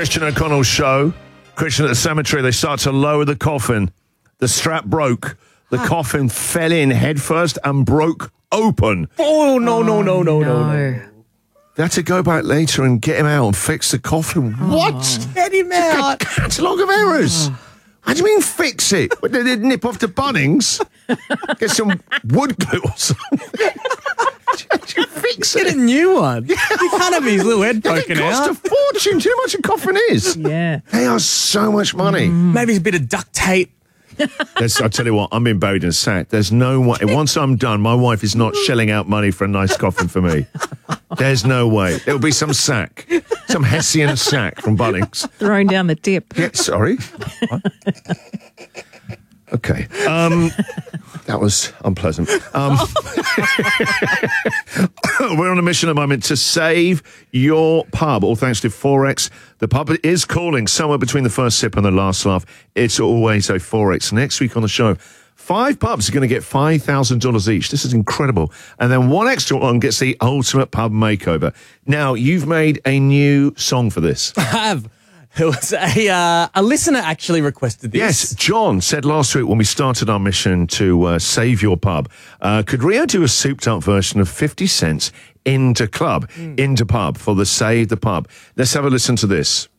Christian O'Connell's show. Christian at the cemetery, they start to lower the coffin. The strap broke. The coffin fell in headfirst and broke open. Oh, no. They had to go back later and get him out and fix the coffin. What? Get him out. A catalogue of errors. How do you mean fix it? What, did they nip off to Bunnings? Get some wood glue or something? Fix it. Get a new one. You can't have his little head poking It out. costs a fortune. Do you know how much a coffin is? Yeah. They are so much money. Maybe a bit of duct tape. I'll tell you what, I'm being buried in a sack. There's no way. Once I'm done, my wife is not shelling out money for a nice coffin for me. There's no way. There'll be some sack. Some Hessian sack from Bunnings. Thrown down the dip. Yeah, sorry. What? Okay. That was unpleasant. We're on a mission at the moment to save your pub, all thanks to Forex. The pub is calling somewhere between the first sip and the last laugh. It's always a Forex. Next week on the show, 5 pubs are going to get $5,000 each. This is incredible. And then one extra one gets the ultimate pub makeover. Now, you've made a new song for this. I have. It was a listener actually requested this. Yes, John said last week when we started our mission to save your pub, could Rio do a souped-up version of 50 cents into club, into pub for the Save the Pub? Let's have a listen to this.